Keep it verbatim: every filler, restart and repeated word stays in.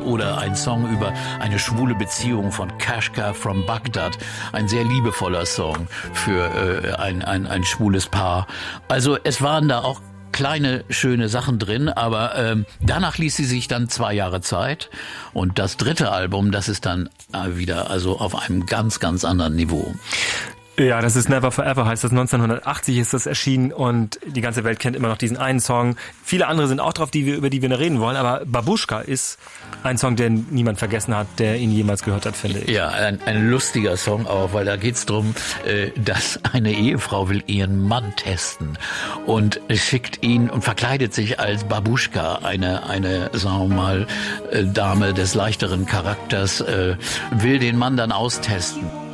oder ein Song über eine schwule Beziehung von Kashka from Baghdad. Ein sehr liebevoller Song für äh, ein, ein, ein schwules Paar. Also es waren da auch kleine, schöne Sachen drin, aber ähm, danach ließ sie sich dann zwei Jahre Zeit. Und das dritte Album, das ist dann äh, wieder also auf einem ganz, ganz anderen Niveau. Ja, das ist Never Forever, heißt das. neunzehnhundertachtzig ist das erschienen und die ganze Welt kennt immer noch diesen einen Song. Viele andere sind auch drauf, die wir, über die wir noch reden wollen, aber Babuschka ist ein Song, den niemand vergessen hat, der ihn jemals gehört hat, finde ich. Ja, ein, ein lustiger Song auch, weil da geht's drum, äh, dass eine Ehefrau will ihren Mann testen und schickt ihn und verkleidet sich als Babuschka, eine, eine, sagen wir mal, äh, Dame des leichteren Charakters, äh, will den Mann dann austesten.